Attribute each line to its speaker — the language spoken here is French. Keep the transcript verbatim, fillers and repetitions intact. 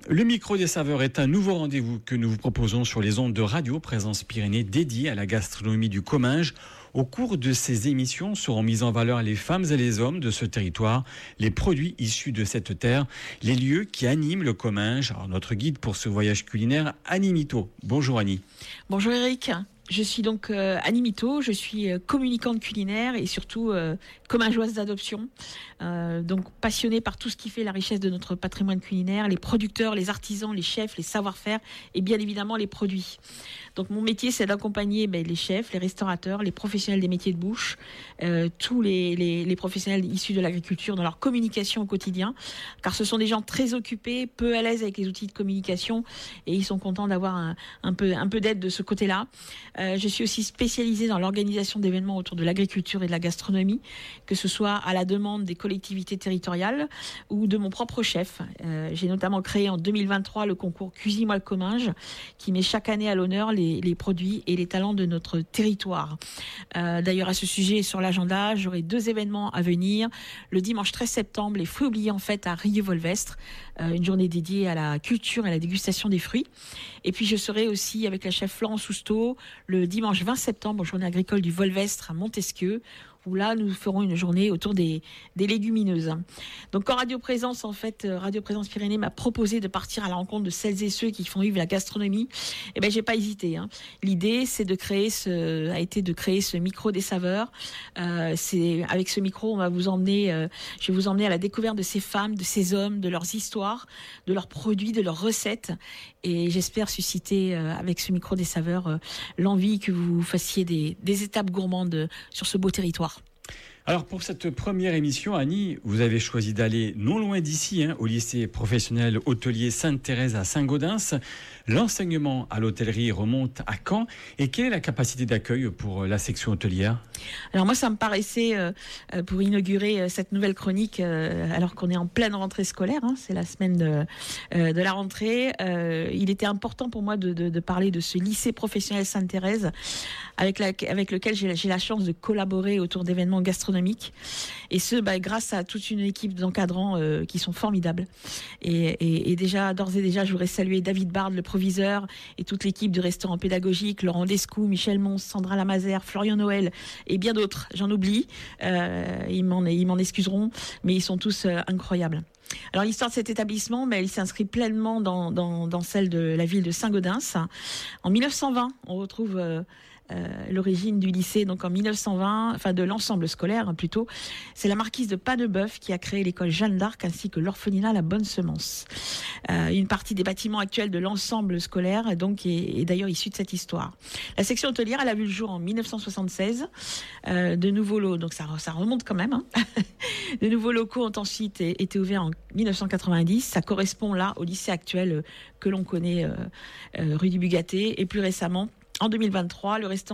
Speaker 1: Le micro des saveurs est un nouveau rendez-vous que nous vous proposons sur les ondes de Radio Présence Pyrénées dédié à la gastronomie du Comminges. Au cours de ces émissions seront mises en valeur les femmes et les hommes de ce territoire, les produits issus de cette terre, les lieux qui animent le Comminges. Alors, notre guide pour ce voyage culinaire, Annie Mito. Bonjour Annie.
Speaker 2: Bonjour Eric. Je suis donc euh, Annie Mito, je suis euh, communicante culinaire et surtout euh, commingeoise d'adoption. Euh, donc passionnée par tout ce qui fait la richesse de notre patrimoine culinaire, les producteurs, les artisans, les chefs, les savoir-faire et bien évidemment les produits. Donc mon métier, c'est d'accompagner ben, les chefs, les restaurateurs, les professionnels des métiers de bouche, euh, tous les, les, les professionnels issus de l'agriculture dans leur communication au quotidien, car ce sont des gens très occupés, peu à l'aise avec les outils de communication et ils sont contents d'avoir un, un peu, un peu d'aide de ce côté-là. Euh, je suis aussi spécialisée dans l'organisation d'événements autour de l'agriculture et de la gastronomie, que ce soit à la demande des collectivités territoriales ou de mon propre chef. Euh, j'ai notamment créé en deux mille vingt-trois le concours Cuisine-moi le Comminges, qui met chaque année à l'honneur les, les produits et les talents de notre territoire. Euh, d'ailleurs, à ce sujet, sur l'agenda, j'aurai deux événements à venir. Le dimanche treize septembre, les fruits oubliés en fête à Rieux-Volvestre, euh, une journée dédiée à la culture et à la dégustation des fruits. Et puis, je serai aussi avec la chef Florence Sousteau le dimanche vingt septembre, aux journées agricoles du Volvestre à Montesquieu, où là, nous ferons une journée autour des, des légumineuses. Donc, quand Radio Présence, en fait, Radio Présence Pyrénées m'a proposé de partir à la rencontre de celles et ceux qui font vivre la gastronomie, eh ben, j'ai pas hésité, hein. L'idée, c'est de créer ce, a été de créer ce micro des saveurs. Euh, c'est, avec ce micro, on va vous emmener, euh, je vais vous emmener à la découverte de ces femmes, de ces hommes, de leurs histoires, de leurs produits, de leurs recettes. Et j'espère susciter, euh, avec ce micro des saveurs, euh, l'envie que vous fassiez des, des étapes gourmandes sur ce beau territoire.
Speaker 1: Alors pour cette première émission, Annie, vous avez choisi d'aller non loin d'ici, hein, au lycée professionnel hôtelier Sainte-Thérèse à Saint-Gaudens. L'enseignement à l'hôtellerie remonte à quand et quelle est la capacité d'accueil pour la section hôtelière ?
Speaker 2: Alors moi, ça me paraissait, euh, pour inaugurer euh, cette nouvelle chronique, euh, alors qu'on est en pleine rentrée scolaire, hein, c'est la semaine de, euh, de la rentrée, euh, il était important pour moi de, de, de parler de ce lycée professionnel Sainte-Thérèse avec, la, avec lequel j'ai, j'ai la chance de collaborer autour d'événements gastronomiques. Et ce, bah, grâce à toute une équipe d'encadrants euh, qui sont formidables. Et, et, et déjà, d'ores et déjà, je voudrais saluer David Bard, le proviseur, et toute l'équipe du restaurant pédagogique, Laurent Descou, Michel Mons, Sandra Lamazère, Florian Noël, et bien d'autres. J'en oublie. Euh, ils m'en, ils m'en excuseront, mais ils sont tous euh, incroyables. Alors l'histoire de cet établissement, ben, il s'inscrit pleinement dans, dans, dans celle de la ville de Saint-Gaudens. En mille neuf cent vingt, on retrouve euh, euh, l'origine du lycée. Donc en mille neuf cent vingt, enfin de l'ensemble scolaire hein, plutôt, c'est la marquise de Pas-de-Bœuf qui a créé l'école Jeanne d'Arc ainsi que l'orphelinat La Bonne Semence. Euh, une partie des bâtiments actuels de l'ensemble scolaire est donc est, est d'ailleurs issue de cette histoire. La section hôtelière, elle a vu le jour en mille neuf cent soixante-seize. Euh, de nouveaux lots, donc ça, ça remonte quand même. Hein. De nouveaux locaux ont ensuite été ouverts en mille neuf cent quatre-vingt-dix. Ça correspond là au lycée actuel que l'on connaît, euh, euh, rue du Bugaté. Et plus récemment, en deux mille vingt-trois, le restaurant